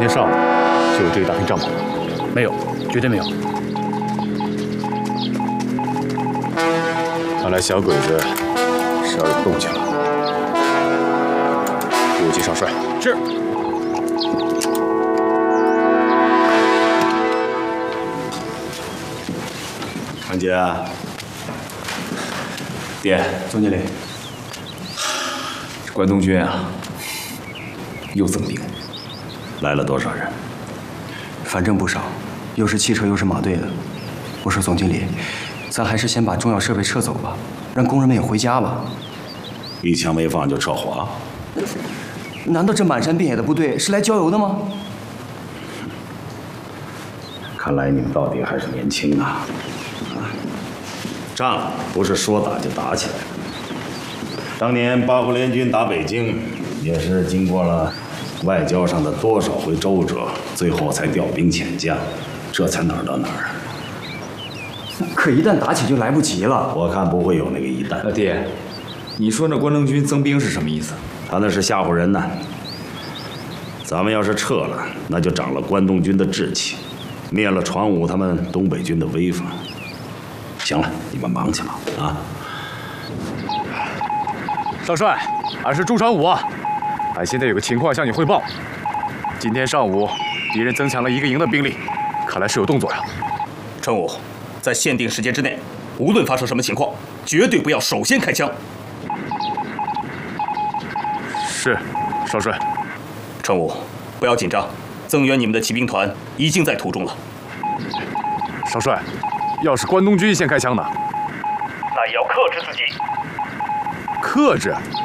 天上午就有这一大片帐篷吗？ 没有，绝对没有。 看来小鬼子是要有动静了。武吉少帅。 是。 长杰，爹， 总经理， 关东军啊，又增兵，来了多少人？ 反正不少，又是汽车又是马队的。我说总经理，咱还是先把重要设备撤走吧，让工人们也回家吧。 一枪没放就撤火？ 难道这满山遍野的部队是来郊游的吗？ 看来你们到底还是年轻啊！仗不是说打就打起来的。当年八国联军打北京，也是经过了外交上的多少回周折，最后才调兵遣将，这才哪儿到哪儿啊！ 可一旦打起就来不及了。 我看不会有那个一旦。 爹，你说那关东军增兵是什么意思？ 他那是吓唬人呢。咱们要是撤了，那就长了关东军的志气，灭了传武他们东北军的威风。行了，你们忙去吧，啊！ 少帅，俺是朱传武啊，俺现在有个情况向你汇报。今天上午，敌人增强了1个营的兵力，看来是有动作呀。 传武，在限定时间之内，无论发生什么情况，绝对不要首先开枪。 是，少帅。 传武，不要紧张，增援你们的骑兵团已经在途中了。 少帅，要是关东军先开枪呢？ 那也要克制自己。 克制？